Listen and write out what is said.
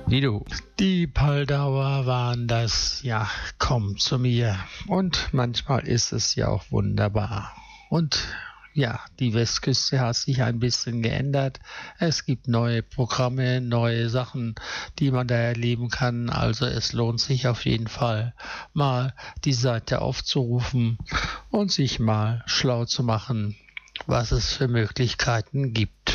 Wie du. Die Paldauer waren das, ja, komm zu mir. Und manchmal ist es ja auch wunderbar. Und ja, die Westküste hat sich ein bisschen geändert. Es gibt neue Programme, neue Sachen, die man da erleben kann. Also es lohnt sich auf jeden Fall, mal die Seite aufzurufen und sich mal schlau zu machen, was es für Möglichkeiten gibt.